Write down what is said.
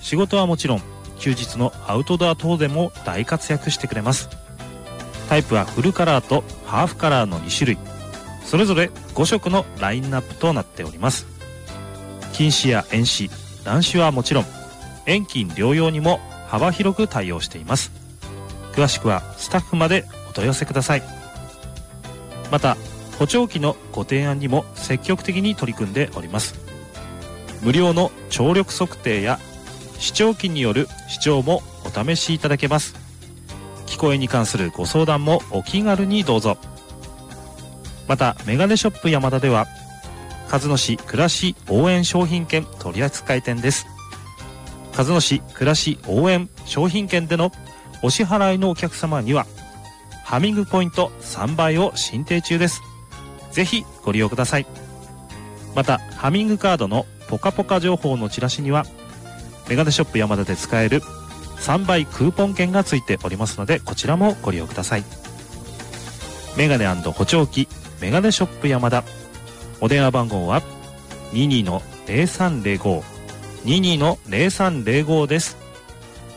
仕事はもちろん休日のアウトドア等でも大活躍してくれます。タイプはフルカラーとハーフカラーの2種類、それぞれ5色のラインナップとなっております。近視や遠視、乱視はもちろん遠近両用にも幅広く対応しています。詳しくはスタッフまでお問い合わせください。また補聴器のご提案にも積極的に取り組んでおります。無料の聴力測定や視聴器による視聴もお試しいただけます。聞こえに関するご相談もお気軽にどうぞ。またメガネショップヤマダでは鹿角市暮らし応援商品券取扱店です。鹿角市暮らし応援商品券でのお支払いのお客様にはハミングポイント3倍を進呈中です。ぜひご利用ください。またハミングカードのポカポカ情報のチラシにはメガネショップヤマダで使える3倍クーポン券がついておりますので、こちらもご利用ください。メガネ&補聴器メガネショップヤマダ、お電話番号は 22-0305 22-0305 です。